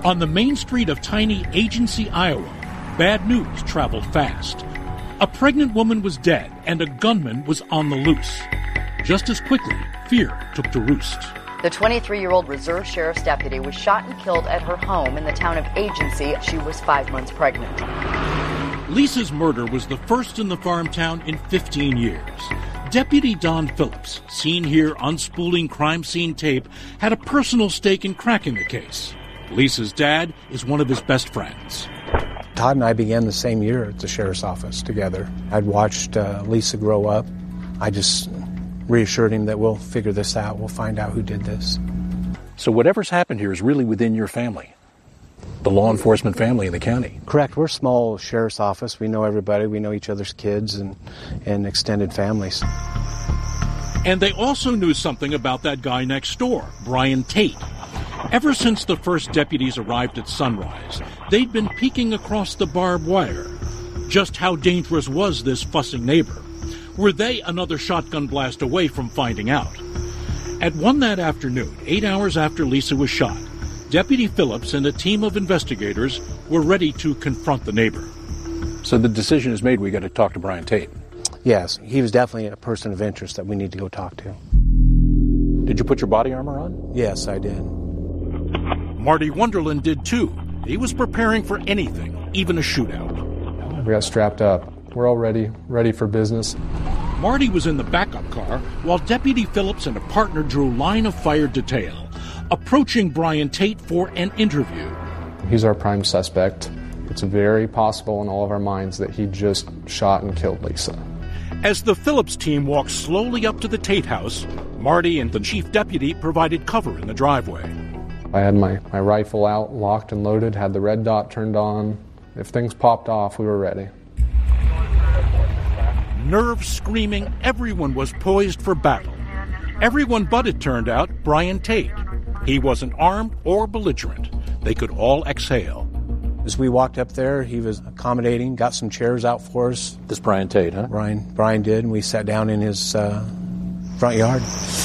On the main street of tiny Agency, Iowa, bad news traveled fast. A pregnant woman was dead, and a gunman was on the loose. Just as quickly, fear took to roost. The 23-year-old Reserve Sheriff's deputy was shot and killed at her home in the town of Agency. She was 5 months pregnant. Lisa's murder was the first in the farm town in 15 years. Deputy Don Phillips, seen here unspooling crime scene tape, had a personal stake in cracking the case. Lisa's dad is one of his best friends. Todd and I began the same year at the sheriff's office together. I'd watched Lisa grow up. I just reassured him that we'll figure this out. We'll find out who did this. So whatever's happened here is really within your family, the law enforcement family in the county. Correct. We're a small sheriff's office. We know everybody. We know each other's kids and extended families. And they also knew something about that guy next door, Brian Tate. Ever since the first deputies arrived at Sunrise, they'd been peeking across the barbed wire. Just how dangerous was this fussing neighbor? Were they another shotgun blast away from finding out? At 1 that afternoon, 8 hours after Lisa was shot, Deputy Phillips and a team of investigators were ready to confront the neighbor. So the decision is made, we got to talk to Brian Tate. Yes, he was definitely a person of interest that we need to go talk to. Did you put your body armor on? Yes, I did. Marty Wonderland did too. He was preparing for anything, even a shootout. We got strapped up. We're all ready for business. Marty was in the backup car while Deputy Phillips and a partner drew line of fire detail, approaching Brian Tate for an interview. He's our prime suspect. It's very possible in all of our minds that he just shot and killed Lisa. As the Phillips team walked slowly up to the Tate house, Marty and the chief deputy provided cover in the driveway. I had my rifle out, locked and loaded, had the red dot turned on. If things popped off, we were ready. Nerves screaming, everyone was poised for battle. Everyone but, it turned out, Brian Tate. He wasn't armed or belligerent. They could all exhale. As we walked up there, he was accommodating, got some chairs out for us. This Brian Tate, huh? Brian did, and we sat down in his front yard.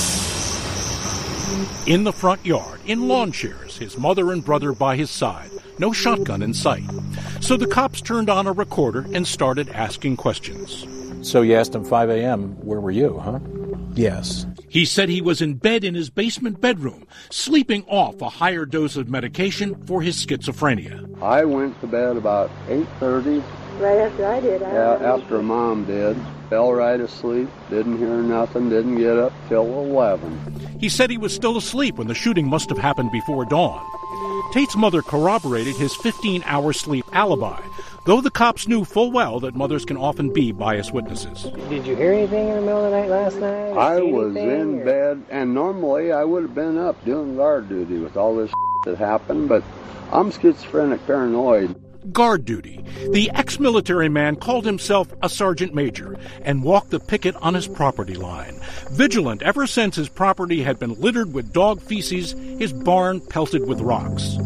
In the front yard, in lawn chairs, his mother and brother by his side. No shotgun in sight. So the cops turned on a recorder and started asking questions. So you asked him 5 a.m., where were you, huh? Yes. He said he was in bed in his basement bedroom, sleeping off a higher dose of medication for his schizophrenia. I went to bed about 8:30. Right after I did. After Mom did. Fell right asleep, didn't hear nothing, didn't get up till 11. He said he was still asleep when the shooting must have happened before dawn. Tate's mother corroborated his 15-hour sleep alibi, though the cops knew full well that mothers can often be biased witnesses. Did you hear anything in the middle of the night last night? I was in bed, and normally I would have been up doing guard duty with all this that happened, but I'm schizophrenic paranoid. Guard duty. The ex-military man called himself a sergeant major and walked the picket on his property line. Vigilant ever since his property had been littered with dog feces, his barn pelted with rocks.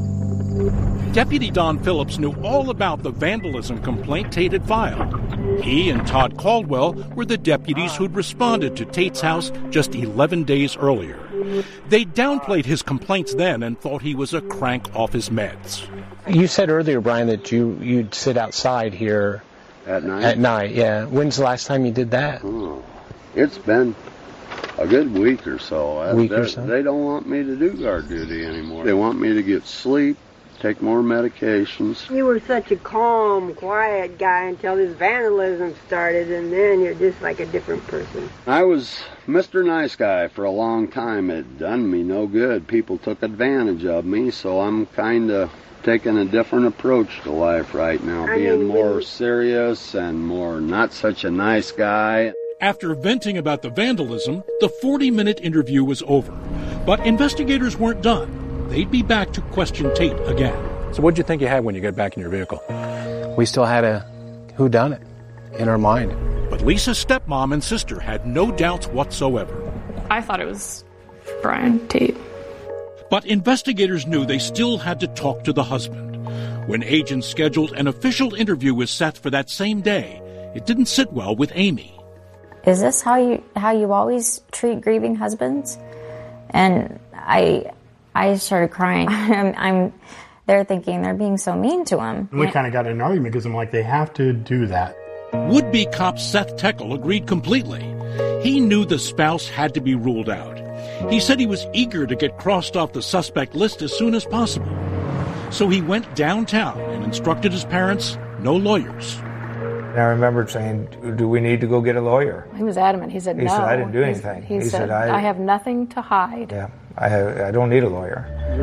Deputy Don Phillips knew all about the vandalism complaint Tate had filed. He and Todd Caldwell were the deputies who'd responded to Tate's house just 11 days earlier. They downplayed his complaints then and thought he was a crank off his meds. You said earlier, Brian, that you'd sit outside here at night. At night, yeah. When's the last time you did that? Oh, it's been a good week or so. They don't want me to do guard duty anymore. They want me to get sleep, take more medications. You were such a calm, quiet guy until this vandalism started, and then you're just like a different person. I was Mr. Nice Guy for a long time. It done me no good. People took advantage of me, so I'm kind of taking a different approach to life right now, being more serious and more not such a nice guy. After venting about the vandalism, the 40-minute interview was over. But investigators weren't done. They'd be back to question Tate again. So what'd you think you had when you got back in your vehicle? We still had a whodunit in our mind. But Lisa's stepmom and sister had no doubts whatsoever. I thought it was Brian Tate. But investigators knew they still had to talk to the husband. When agents scheduled an official interview was set for that same day, it didn't sit well with Amy. Is this how you always treat grieving husbands? And I started crying. I'm they're thinking they're being so mean to him. And we kind of got in an argument because I'm like, they have to do that. Would-be cop Seth Teckel agreed completely. He knew the spouse had to be ruled out. He said he was eager to get crossed off the suspect list as soon as possible. So he went downtown and instructed his parents, no lawyers. I remember saying, do we need to go get a lawyer? He was adamant. He said no. He said, I didn't do anything. He said, I have nothing to hide. Yeah, I don't need a lawyer.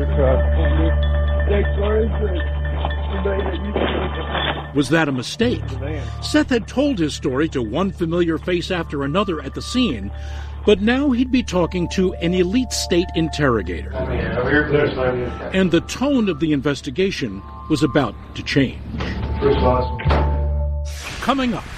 Was that a mistake? Seth had told his story to one familiar face after another at the scene, but now he'd be talking to an elite state interrogator. And the tone of the investigation was about to change. Coming up.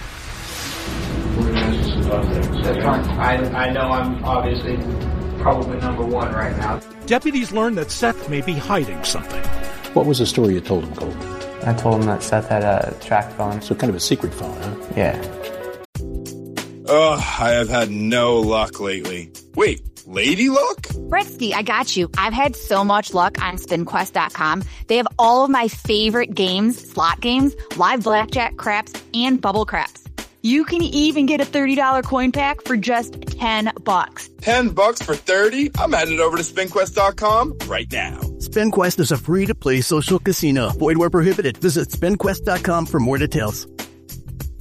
I know I'm obviously probably number one right now. Deputies learn that Seth may be hiding something. What was the story you told him, Cole? I told him that Seth had a track phone. So kind of a secret phone, huh? Yeah. Ugh, I have had no luck lately. Wait, lady luck? Britsky, I got you. I've had so much luck on SpinQuest.com. They have all of my favorite games, slot games, live blackjack, craps, and bubble craps. You can even get a $30 coin pack for just $10. $10 for 30? I'm headed over to SpinQuest.com right now. SpinQuest is a free-to-play social casino. Void where prohibited. Visit SpinQuest.com for more details.